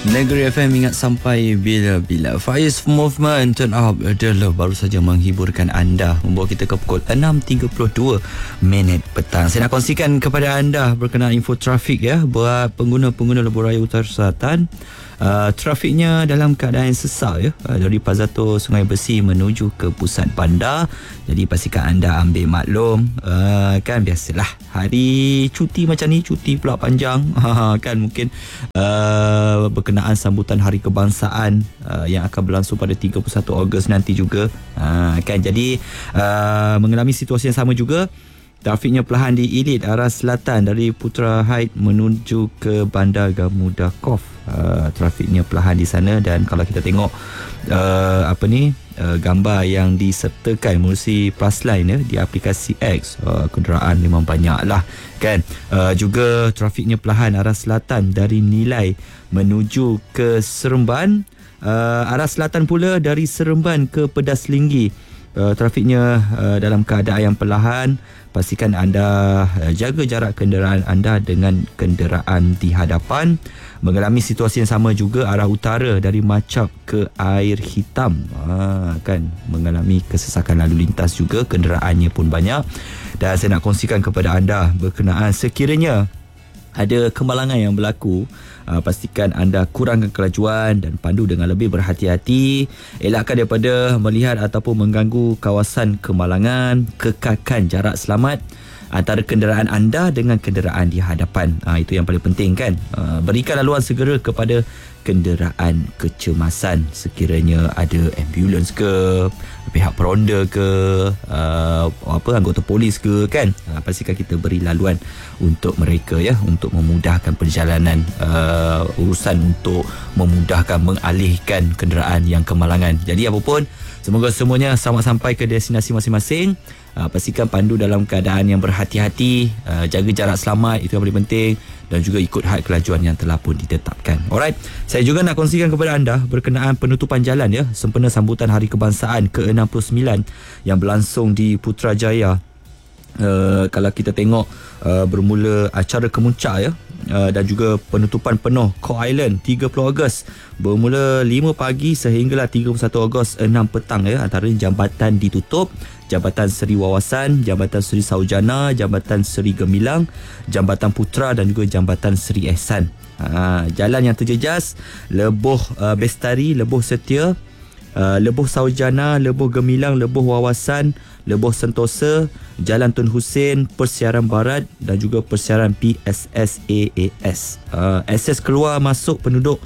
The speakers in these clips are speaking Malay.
Negeri FM ingat sampai bila-bila. Faiz Movement Turn Up adalah baru saja menghiburkan anda, membawa kita ke pukul 6.32 petang. Saya nak kongsikan kepada anda berkenaan info trafik ya, buat pengguna-pengguna Lebuh Raya Utara Selatan. Trafiknya dalam keadaan sesak ya, dari Pazato Sungai Besi menuju ke pusat bandar. Jadi pastikan anda ambil maklum, kan biasalah hari cuti macam ni, cuti pula panjang kan, mungkin berkenaan sambutan Hari Kebangsaan yang akan berlangsung pada 31 Ogos nanti juga, kan. Jadi mengalami situasi yang sama juga. Trafiknya perlahan di Ilit arah selatan dari Putra Heights menuju ke Bandar Gamuda Cove. Trafiknya perlahan di sana, dan kalau kita tengok gambar yang disertakan melalui Plusline ya, di aplikasi X, kenderaan memang banyak lah kan. Juga trafiknya perlahan arah selatan dari Nilai menuju ke Seremban. Arah selatan pula dari Seremban ke Pedas Linggi, trafiknya dalam keadaan yang perlahan. Pastikan anda jaga jarak kenderaan anda dengan kenderaan di hadapan. Mengalami situasi yang sama juga arah utara dari Macap ke Air Hitam, kan, mengalami kesesakan lalu lintas juga, kenderaannya pun banyak. Dan saya nak kongsikan kepada anda berkenaan sekiranya ada kemalangan yang berlaku, pastikan anda kurangkan kelajuan dan pandu dengan lebih berhati-hati. Elakkan daripada melihat ataupun mengganggu kawasan kemalangan. Kekalkan jarak selamat antara kenderaan anda dengan kenderaan di hadapan. Itu yang paling penting kan. Berikan laluan segera kepada kenderaan kecemasan. Sekiranya ada ambulans ke, pihak peronda ke, anggota polis ke kan, pastikan kita beri laluan untuk mereka ya, untuk memudahkan perjalanan, urusan untuk memudahkan mengalihkan kenderaan yang kemalangan. Jadi apapun, semoga semuanya selamat sampai ke destinasi masing-masing. Pastikan pandu dalam keadaan yang berhati-hati, jaga jarak selamat, itu yang paling penting, dan juga ikut had kelajuan yang telah pun ditetapkan. Alright, saya juga nak kongsikan kepada anda berkenaan penutupan jalan ya, sempena sambutan Hari Kebangsaan ke-69 yang berlangsung di Putrajaya. Kalau kita tengok bermula acara kemuncak ya, dan juga penutupan penuh Core Island 30 Ogos bermula 5 pagi sehinggalah 31 Ogos 6 petang ya. Antara jambatan ditutup, Jambatan Seri Wawasan, Jambatan Seri Saujana, Jambatan Seri Gemilang, Jambatan Putra dan juga Jambatan Seri Ehsan. Jalan yang terjejas Lebuh Bestari, Lebuh Setia, Lebuh Saujana, Lebuh Gemilang, Lebuh Wawasan, Lebuh Sentosa, Jalan Tun Hussein, Persiaran Barat dan juga Persiaran PSSAAS. Akses keluar masuk penduduk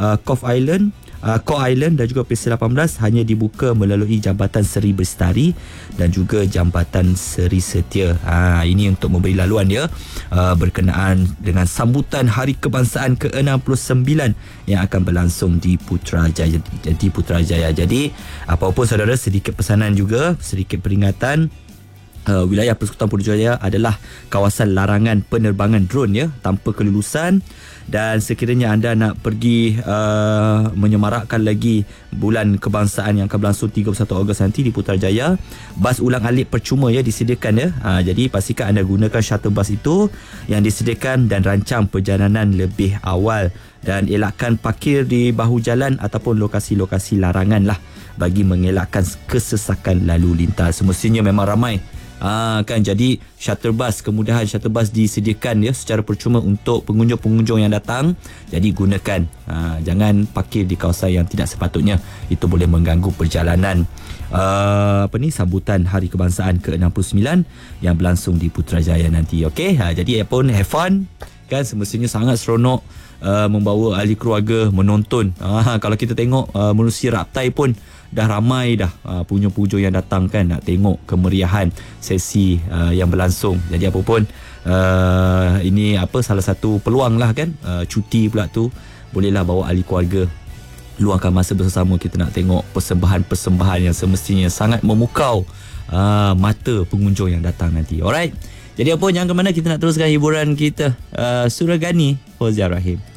Core Island dan juga PC18 hanya dibuka melalui Jambatan Seri Bestari dan juga Jambatan Seri Setia. Ini untuk memberi laluan ya, berkenaan dengan sambutan Hari Kebangsaan ke-69 yang akan berlangsung di Putrajaya. Jadi apapun saudara, sedikit pesanan juga, sedikit peringatan. Wilayah Persekutuan Putrajaya adalah kawasan larangan penerbangan drone ya, tanpa kelulusan. Dan sekiranya anda nak pergi menyemarakkan lagi bulan kebangsaan yang akan berlangsung 31 Ogos nanti di Putrajaya, bas ulang alik percuma ya disediakan ya. Jadi pastikan anda gunakan shuttle bus itu yang disediakan dan rancang perjalanan lebih awal, dan elakkan parkir di bahu jalan ataupun lokasi-lokasi larangan lah, bagi mengelakkan kesesakan lalu lintas. Semestinya memang ramai kan, jadi kemudahan shuttle bus disediakan ya secara percuma untuk pengunjung-pengunjung yang datang. Jadi gunakan, jangan parkir di kawasan yang tidak sepatutnya, itu boleh mengganggu perjalanan sambutan Hari Kebangsaan ke-69 yang berlangsung di Putrajaya nanti. Okey, jadi pun have fun kan, semestinya sangat seronok membawa ahli keluarga menonton. Kalau kita tengok menerusi Raptai pun dah ramai dah pengunjung-pengunjung yang datang kan, nak tengok kemeriahan sesi yang berlangsung. Jadi apapun, ini salah satu peluang lah kan, cuti pula tu, bolehlah bawa ahli keluarga, luangkan masa bersama, kita nak tengok persembahan-persembahan yang semestinya sangat memukau mata pengunjung yang datang nanti. Alright, jadi apa, jangan ke mana, kita nak teruskan hiburan kita. Suragani Fauzia Rahim.